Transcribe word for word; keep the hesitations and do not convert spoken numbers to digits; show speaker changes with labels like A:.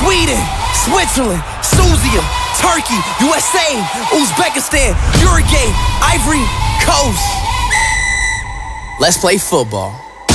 A: Sweden, Switzerland, Suzia, Turkey, U S A, Uzbekistan, Uruguay, Ivory Coast. Let's play football.